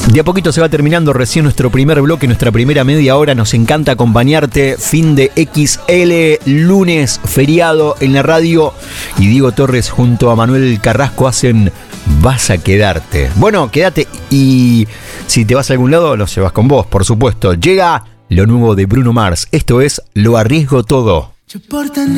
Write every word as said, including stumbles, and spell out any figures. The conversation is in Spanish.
De a poquito se va terminando recién nuestro primer bloque, nuestra primera media hora. Nos encanta acompañarte. Fin de X L, lunes, feriado en la radio. Y Diego Torres junto a Manuel Carrasco hacen Vas a quedarte. Bueno, quédate y si te vas a algún lado, lo llevas con vos, por supuesto. Llega lo nuevo de Bruno Mars. Esto es Lo arriesgo todo.